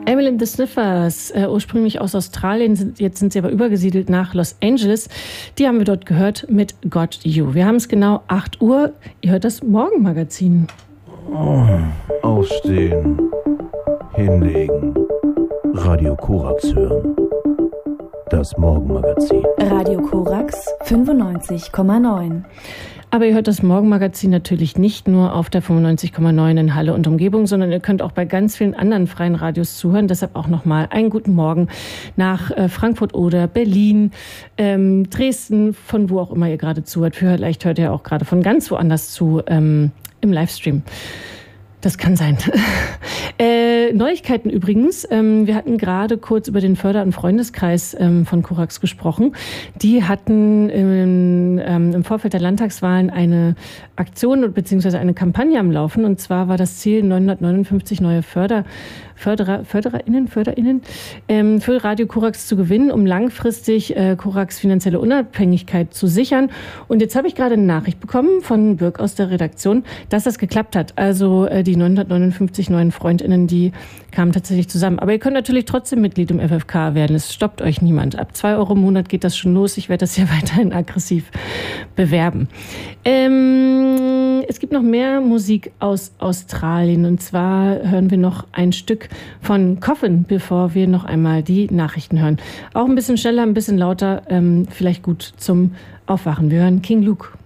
Emily and the Sniffers, ursprünglich aus Australien, jetzt sind sie aber übergesiedelt nach Los Angeles. Die haben wir dort gehört mit Got You. Wir haben es genau 8 Uhr. Ihr hört das Morgenmagazin. Aufstehen, hinlegen, Radio Korax hören. Das Morgenmagazin. Radio Korax 95,9. Aber ihr hört das Morgenmagazin natürlich nicht nur auf der 95,9 in Halle und Umgebung, sondern ihr könnt auch bei ganz vielen anderen freien Radios zuhören. Deshalb auch nochmal einen guten Morgen nach Frankfurt oder Berlin, Dresden, von wo auch immer ihr gerade zuhört. Vielleicht hört ihr auch gerade von ganz woanders zu im Livestream. Das kann sein. Neuigkeiten übrigens. Wir hatten gerade kurz über den Förder- und Freundeskreis von Korax gesprochen. Die hatten im Vorfeld der Landtagswahlen eine Aktion bzw. eine Kampagne am Laufen. Und zwar war das Ziel, 959 neue FördererInnen für Radio Korax zu gewinnen, um langfristig Korax finanzielle Unabhängigkeit zu sichern. Und jetzt habe ich gerade eine Nachricht bekommen von Birk aus der Redaktion, dass das geklappt hat. Also die 959 neuen FreundInnen, die kamen tatsächlich zusammen. Aber ihr könnt natürlich trotzdem Mitglied im FFK werden. Es stoppt euch niemand. Ab 2 Euro im Monat geht das schon los. Ich werde das hier weiterhin aggressiv bewerben. Es gibt noch mehr Musik aus Australien. Und zwar hören wir noch ein Stück von Coffin, bevor wir noch einmal die Nachrichten hören. Auch ein bisschen schneller, ein bisschen lauter, vielleicht gut zum Aufwachen. Wir hören King Luke.